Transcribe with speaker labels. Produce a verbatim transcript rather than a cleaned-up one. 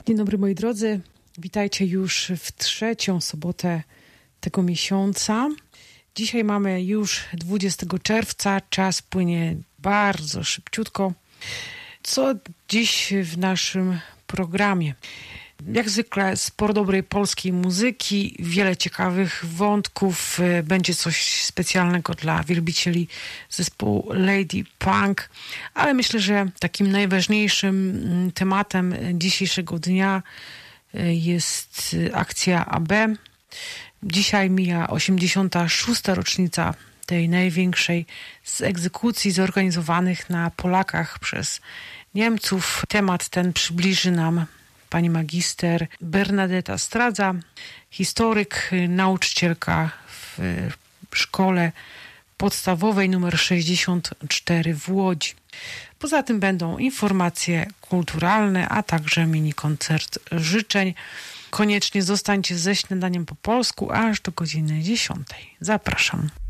Speaker 1: Dzień dobry moi drodzy, witajcie już w trzecią sobotę tego miesiąca. Dzisiaj mamy już dwudziestego czerwca, czas płynie bardzo szybciutko. Co dziś w naszym programie? Jak zwykle sporo dobrej polskiej muzyki, wiele ciekawych wątków, będzie coś specjalnego dla wielbicieli zespołu Lady Punk, ale myślę, że takim najważniejszym tematem dzisiejszego dnia jest akcja A B. Dzisiaj mija osiemdziesiąta szósta rocznica tej największej z egzekucji zorganizowanych na Polakach przez Niemców. Temat ten przybliży nam pani magister Bernadeta Stradza, historyk, nauczycielka w szkole podstawowej numer sześćdziesiąt cztery w Łodzi. Poza tym będą informacje kulturalne, a także mini koncert życzeń. Koniecznie zostańcie ze śniadaniem po polsku aż do godziny dziesiątej. Zapraszam.